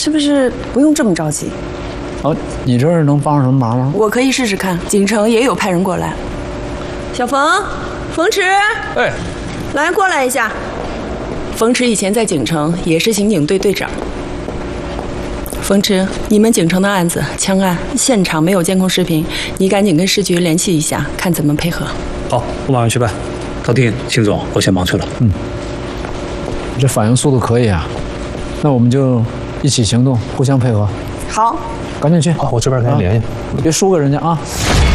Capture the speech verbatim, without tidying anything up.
是不是不用这么着急？ 哦，你这儿能帮什么忙吗？ 我可以试试看，锦城也有派人过来。小冯，冯池， 哎， 来过来一下。冯池以前在锦城也是刑警队队长。冯池，你们锦城的案子枪案现场没有监控视频，你赶紧跟市局联系一下，看怎么配合。 好，我马上去办。陶婷、邢总，我先忙去了。 嗯，这反应速度可以啊，那我们就一起行动，互相配合。 好， 赶紧去。 好，我这边跟人联系， 别输给人家啊。